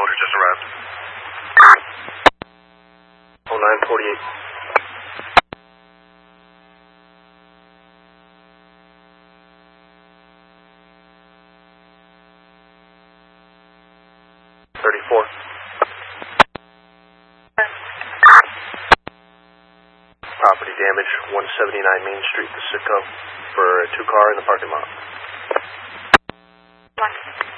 Soldier just arrived. 0948. Property damage, 179 Main Street, Pacifico, for a 2-car in the parking lot. 1.